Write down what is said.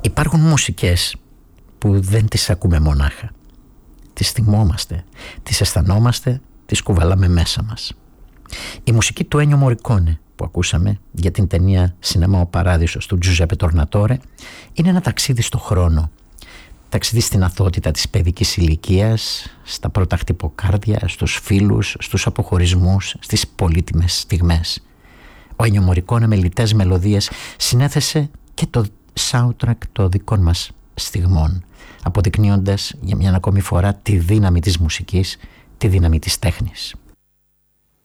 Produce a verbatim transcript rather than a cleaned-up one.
Υπάρχουν μουσικές που δεν τις ακούμε μονάχα. Τις θυμόμαστε, τις αισθανόμαστε, τις κουβαλάμε μέσα μας. Η μουσική του Ένιο Μορικόνε που ακούσαμε για την ταινία «Σινεμά ο Παράδεισος» του Τζουζέπε Τορνατόρε είναι ένα ταξίδι στο χρόνο. Ταξίδι στην αθωότητα της παιδικής ηλικίας, στα πρώτα χτυποκάρδια, στους φίλους, στους αποχωρισμούς, στις πολύτιμες στιγμές. Ο Ένιο Μορικόνε με λιτές μελωδίες συνέθεσε και το soundtrack των δικών μας στιγμών, αποδεικνύοντας για μια ακόμη φορά τη δύναμη της μουσικής, τη δύναμη της τέχνης.